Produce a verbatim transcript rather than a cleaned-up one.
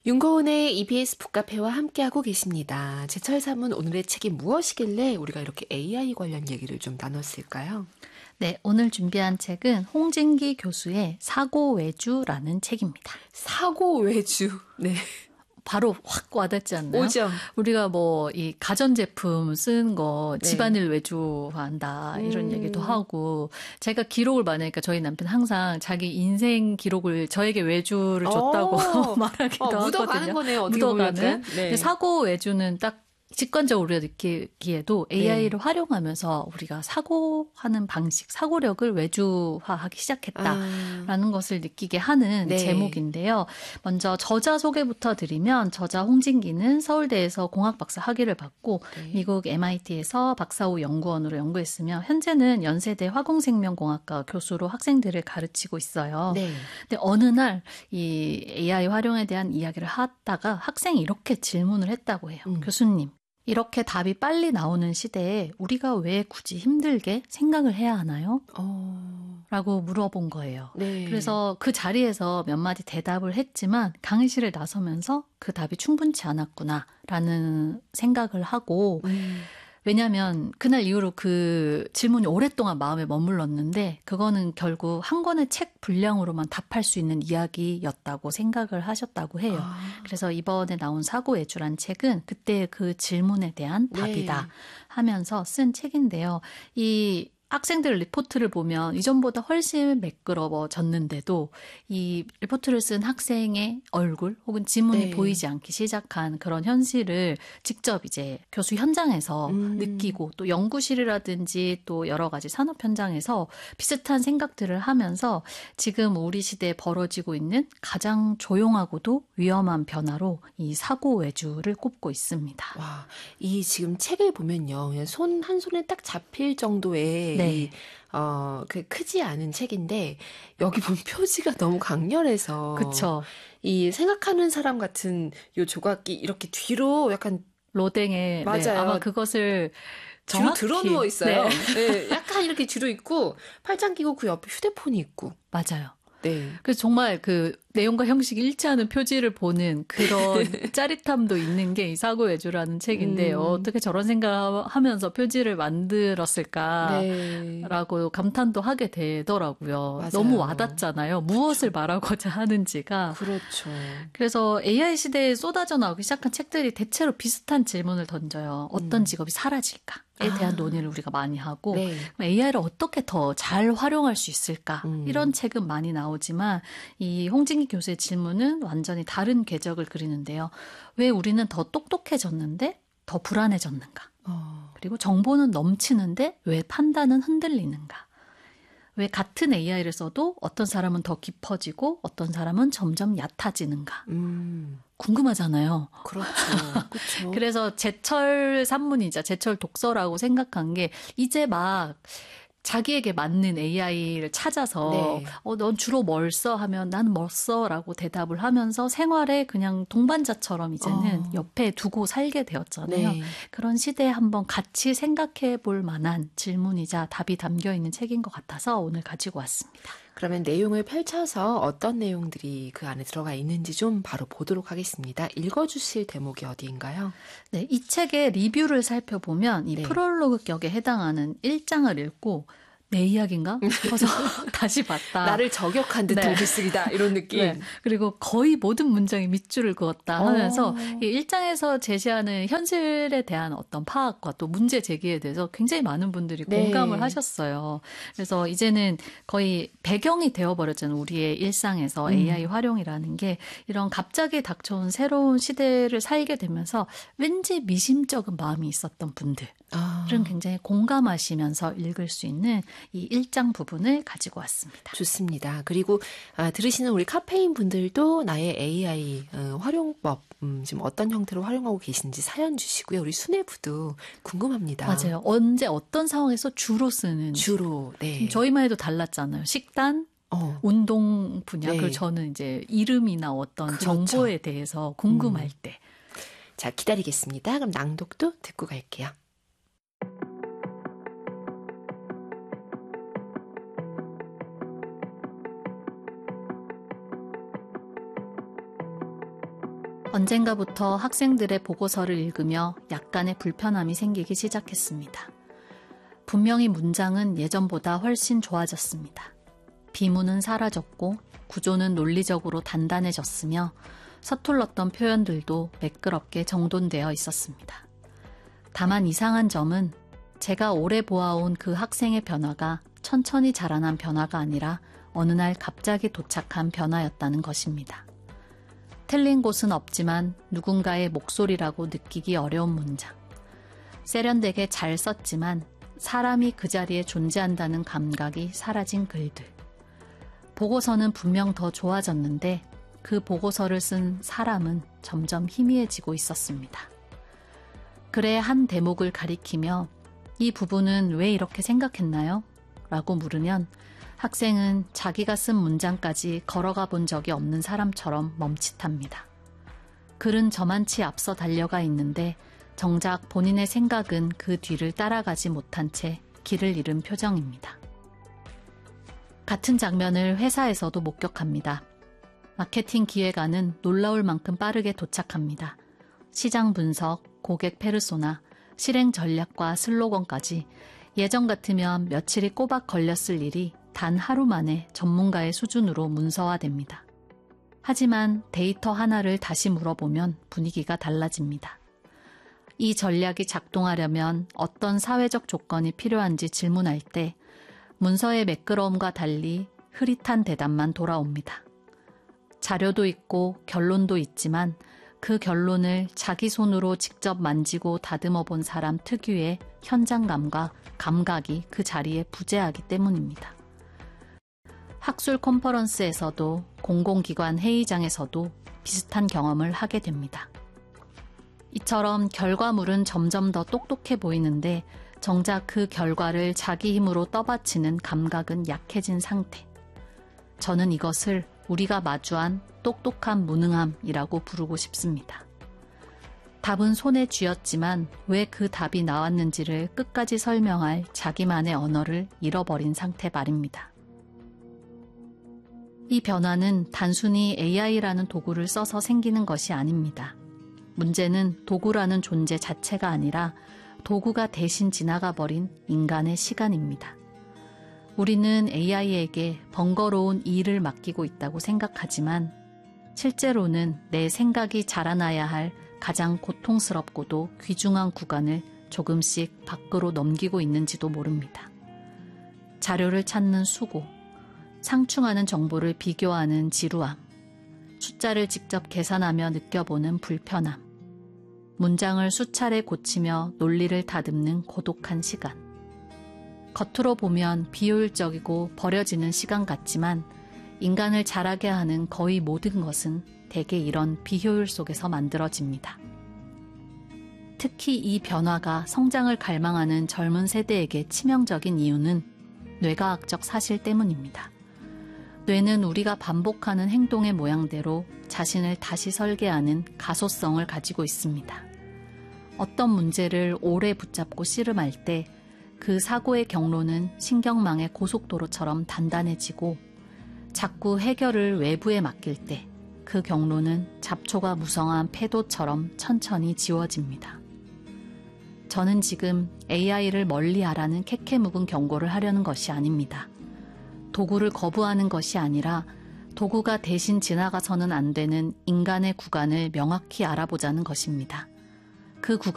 윤고은의 이비에스 북카페와 함께하고 계십니다. 제철 산문 오늘의 책이 무엇이길래 우리가 이렇게 에이아이 관련 얘기를 좀 나눴을까요? 네, 오늘 준비한 책은 홍진기 교수의 사고외주라는 책입니다. 사고외주. 네. 바로 확 와닿지 않나요? 오죠. 우리가 뭐 이 가전제품 쓴 거 네. 집안일 외주한다 이런 음. 얘기도 하고, 제가 기록을 많이 하니까 저희 남편 항상 자기 인생 기록을 저에게 외주를 줬다고 어. 말하기도 어, 하거든요. 묻어가는 거네요. 어떻게 묻어가는. 보면. 네. 근데 사고 외주는 딱 직관적으로 우리가 느끼기에도 에이아이를 네. 활용하면서 우리가 사고하는 방식, 사고력을 외주화하기 시작했다라는 아. 것을 느끼게 하는 네. 제목인데요. 먼저 저자 소개부터 드리면, 저자 홍진기는 서울대에서 공학 박사 학위를 받고 네. 미국 엠아이티에서 박사 후 연구원으로 연구했으며 현재는 연세대 화공생명공학과 교수로 학생들을 가르치고 있어요. 네. 근데 어느 날 이 에이아이 활용에 대한 이야기를 하다가 학생이 이렇게 질문을 했다고 해요. 음. 교수님, 이렇게 답이 빨리 나오는 시대에 우리가 왜 굳이 힘들게 생각을 해야 하나요? 어. 라고 물어본 거예요. 네. 그래서 그 자리에서 몇 마디 대답을 했지만 강의실을 나서면서 그 답이 충분치 않았구나라는 생각을 하고, 음. 왜냐하면 그날 이후로 그 질문이 오랫동안 마음에 머물렀는데 그거는 결국 한 권의 책 분량으로만 답할 수 있는 이야기였다고 생각을 하셨다고 해요. 아. 그래서 이번에 나온 사고외주란 책은 그때 그 질문에 대한 답이다 네. 하면서 쓴 책인데요. 이 학생들 리포트를 보면 이전보다 훨씬 매끄러워졌는데도 이 리포트를 쓴 학생의 얼굴 혹은 지문이 네. 보이지 않기 시작한 그런 현실을 직접 이제 교수 현장에서 음. 느끼고, 또 연구실이라든지 또 여러 가지 산업 현장에서 비슷한 생각들을 하면서 지금 우리 시대에 벌어지고 있는 가장 조용하고도 위험한 변화로 이 사고 외주를 꼽고 있습니다. 와, 이 지금 책을 보면요, 그냥 손 한 손에 딱 잡힐 정도의 네. 이, 어, 그 크지 않은 책인데 여기 보면 표지가 너무 강렬해서 그쵸. 이 생각하는 사람 같은 요 조각이 이렇게 뒤로 약간 로댕에 네, 맞아요. 아마 그것을 뒤로 정확히 드러누워 있어요. 네. 네, 약간 이렇게 뒤로 있고 팔짱 끼고 그 옆에 휴대폰이 있고. 맞아요. 네. 그래서 정말 그 내용과 형식이 일치하는 표지를 보는 그런 짜릿함도 있는 게 이 사고외주라는 책인데, 음. 어떻게 저런 생각하면서 표지를 만들었을까라고 네. 감탄도 하게 되더라고요. 맞아요. 너무 와닿잖아요. 무엇을 말하고자 하는지가. 그렇죠. 그래서 에이아이 시대에 쏟아져 나오기 시작한 책들이 대체로 비슷한 질문을 던져요. 어떤 음. 직업이 사라질까에 대한 아. 논의를 우리가 많이 하고, 네. 에이아이를 어떻게 더 잘 활용할 수 있을까? 음. 이런 책은 많이 나오지만 이 홍진기 교수의 질문은 완전히 다른 궤적을 그리는데요. 왜 우리는 더 똑똑해졌는데 더 불안해졌는가? 어. 그리고 정보는 넘치는데 왜 판단은 흔들리는가? 왜 같은 에이아이를 써도 어떤 사람은 더 깊어지고 어떤 사람은 점점 얕아지는가? 음. 궁금하잖아요. 그렇죠. 그렇죠. 그래서 제철 산문이자 제철 독서라고 생각한 게, 이제 막 자기에게 맞는 에이아이를 찾아서 네. 어, 넌 주로 뭘 써? 하면 나는 뭐 써? 라고 대답을 하면서 생활에 그냥 동반자처럼 이제는 어. 옆에 두고 살게 되었잖아요. 네. 그런 시대에 한번 같이 생각해 볼 만한 질문이자 답이 담겨 있는 책인 것 같아서 오늘 가지고 왔습니다. 그러면 내용을 펼쳐서 어떤 내용들이 그 안에 들어가 있는지 좀 바로 보도록 하겠습니다. 읽어주실 대목이 어디인가요? 네, 이 책의 리뷰를 살펴보면 이 네. 프롤로그 격에 해당하는 일 장을 읽고 내 이야기인가 싶어서 다시 봤다. 나를 저격한 듯한 네. 글쓰기다 이런 느낌. 네. 그리고 거의 모든 문장이 밑줄을 그었다 하면서 어. 이 일 장에서 제시하는 현실에 대한 어떤 파악과 또 문제 제기에 대해서 굉장히 많은 분들이 네. 공감을 하셨어요. 그래서 이제는 거의 배경이 되어버렸잖아요. 우리의 일상에서 음. 에이아이 활용이라는 게 이런 갑자기 닥쳐온 새로운 시대를 살게 되면서 왠지 미심쩍은 마음이 있었던 분들은 아. 굉장히 공감하시면서 읽을 수 있는 이 일 장 부분을 가지고 왔습니다. 좋습니다. 그리고 아, 들으시는 우리 카페인 분들도 나의 에이아이 어, 활용법 음, 지금 어떤 형태로 활용하고 계신지 사연 주시고요. 우리 수뇌부도 궁금합니다. 맞아요. 언제 어떤 상황에서 주로 쓰는 주로 네. 저희만 해도 달랐잖아요. 식단, 어. 운동 분야. 네. 그리고 저는 이제 이름이나 어떤 그렇죠. 정보에 대해서 궁금할 음. 때. 자, 기다리겠습니다. 그럼 낭독도 듣고 갈게요. 언젠가부터 학생들의 보고서를 읽으며 약간의 불편함이 생기기 시작했습니다. 분명히 문장은 예전보다 훨씬 좋아졌습니다. 비문은 사라졌고 구조는 논리적으로 단단해졌으며 서툴렀던 표현들도 매끄럽게 정돈되어 있었습니다. 다만 이상한 점은 제가 오래 보아온 그 학생의 변화가 천천히 자라난 변화가 아니라 어느 날 갑자기 도착한 변화였다는 것입니다. 틀린 곳은 없지만 누군가의 목소리라고 느끼기 어려운 문장. 세련되게 잘 썼지만 사람이 그 자리에 존재한다는 감각이 사라진 글들. 보고서는 분명 더 좋아졌는데 그 보고서를 쓴 사람은 점점 희미해지고 있었습니다. 글의 한 대목을 가리키며 이 부분은 왜 이렇게 생각했나요? 라고 물으면 학생은 자기가 쓴 문장까지 걸어가 본 적이 없는 사람처럼 멈칫합니다. 글은 저만치 앞서 달려가 있는데 정작 본인의 생각은 그 뒤를 따라가지 못한 채 길을 잃은 표정입니다. 같은 장면을 회사에서도 목격합니다. 마케팅 기획안은 놀라울 만큼 빠르게 도착합니다. 시장 분석, 고객 페르소나, 실행 전략과 슬로건까지 예전 같으면 며칠이 꼬박 걸렸을 일이 단 하루 만에 전문가의 수준으로 문서화됩니다. 하지만 데이터 하나를 다시 물어보면 분위기가 달라집니다. 이 전략이 작동하려면 어떤 사회적 조건이 필요한지 질문할 때 문서의 매끄러움과 달리 흐릿한 대답만 돌아옵니다. 자료도 있고 결론도 있지만 그 결론을 자기 손으로 직접 만지고 다듬어 본 사람 특유의 현장감과 감각이 그 자리에 부재하기 때문입니다. 학술 컨퍼런스에서도 공공기관 회의장에서도 비슷한 경험을 하게 됩니다. 이처럼 결과물은 점점 더 똑똑해 보이는데 정작 그 결과를 자기 힘으로 떠받치는 감각은 약해진 상태. 저는 이것을 우리가 마주한 똑똑한 무능함이라고 부르고 싶습니다. 답은 손에 쥐었지만 왜 그 답이 나왔는지를 끝까지 설명할 자기만의 언어를 잃어버린 상태 말입니다. 이 변화는 단순히 에이아이라는 도구를 써서 생기는 것이 아닙니다. 문제는 도구라는 존재 자체가 아니라 도구가 대신 지나가 버린 인간의 시간입니다. 우리는 에이아이에게 번거로운 일을 맡기고 있다고 생각하지만 실제로는 내 생각이 자라나야 할 가장 고통스럽고도 귀중한 구간을 조금씩 밖으로 넘기고 있는지도 모릅니다. 자료를 찾는 수고, 상충하는 정보를 비교하는 지루함, 숫자를 직접 계산하며 느껴보는 불편함, 문장을 수차례 고치며 논리를 다듬는 고독한 시간. 겉으로 보면 비효율적이고 버려지는 시간 같지만 인간을 자라게 하는 거의 모든 것은 대개 이런 비효율 속에서 만들어집니다. 특히 이 변화가 성장을 갈망하는 젊은 세대에게 치명적인 이유는 뇌과학적 사실 때문입니다. 뇌는 우리가 반복하는 행동의 모양대로 자신을 다시 설계하는 가소성을 가지고 있습니다. 어떤 문제를 오래 붙잡고 씨름할 때 그 사고의 경로는 신경망의 고속도로처럼 단단해지고 자꾸 해결을 외부에 맡길 때 그 경로는 잡초가 무성한 패도처럼 천천히 지워집니다. 저는 지금 에이아이를 멀리하라는 캐캐 묵은 경고를 하려는 것이 아닙니다. 도구를 거부하는 것이 아니라 도구가 대신 지나가서는 안 되는 인간의 구간을 명확히 알아보자는 것입니다. 그 구간